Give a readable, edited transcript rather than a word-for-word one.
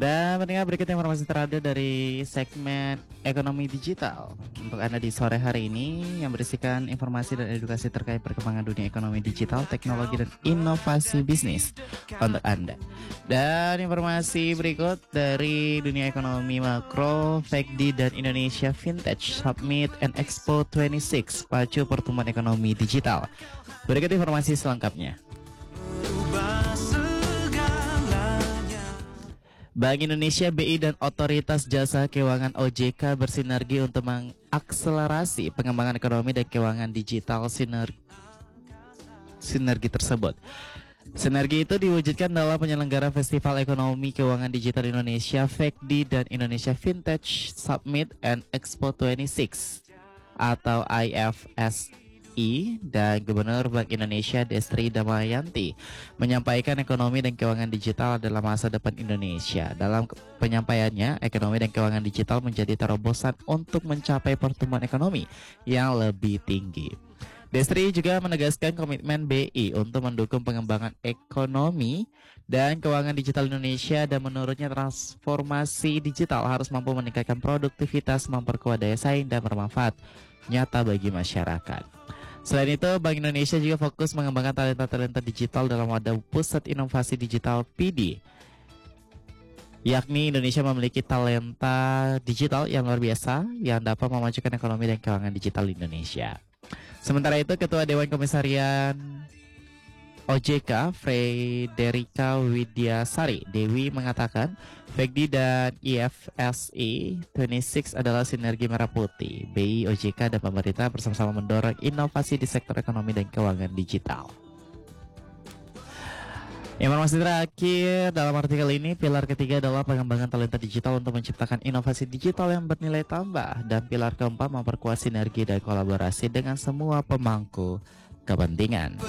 Dan pendengar, berikut informasi terada dari segmen ekonomi digital untuk Anda di sore hari ini yang berisikan informasi dan edukasi terkait perkembangan dunia ekonomi digital, teknologi dan inovasi bisnis untuk Anda. Dan informasi berikut dari dunia ekonomi makro, FECDI dan Indonesia Vintage Summit and Expo 26 pacu pertumbuhan ekonomi digital. Berikut informasi selengkapnya. Bank Indonesia, BI, dan Otoritas Jasa Keuangan OJK bersinergi untuk mengakselerasi pengembangan ekonomi dan keuangan digital. Sinergi tersebut. Sinergi itu diwujudkan dalam penyelenggara Festival Ekonomi Keuangan Digital Indonesia, FECDI, dan Indonesia Vintage Summit and Expo 26 atau IFSI, dan Gubernur Bank Indonesia Destri Damayanti menyampaikan ekonomi dan keuangan digital adalah masa depan Indonesia. Dalam penyampaiannya, ekonomi dan keuangan digital menjadi terobosan untuk mencapai pertumbuhan ekonomi yang lebih tinggi. Destri juga menegaskan komitmen BI untuk mendukung pengembangan ekonomi dan keuangan digital Indonesia, dan menurutnya transformasi digital harus mampu meningkatkan produktivitas, memperkuat daya saing, dan bermanfaat nyata bagi masyarakat. Selain itu, Bank Indonesia juga fokus mengembangkan talenta-talenta digital dalam wadah Pusat Inovasi Digital PD. Yakni Indonesia memiliki talenta digital yang luar biasa yang dapat memajukan ekonomi dan keuangan digital Indonesia. Sementara itu, Ketua Dewan Komisarian OJK Frederica Widyasari Dewi mengatakan FECDI dan IFSI 26 adalah sinergi merah putih. BI, OJK, dan pemerintah bersama-sama mendorong inovasi di sektor ekonomi dan keuangan digital. Informasi terakhir dalam artikel ini, pilar ketiga adalah pengembangan talenta digital untuk menciptakan inovasi digital yang bernilai tambah, dan pilar keempat memperkuat sinergi dan kolaborasi dengan semua pemangku kepentingan.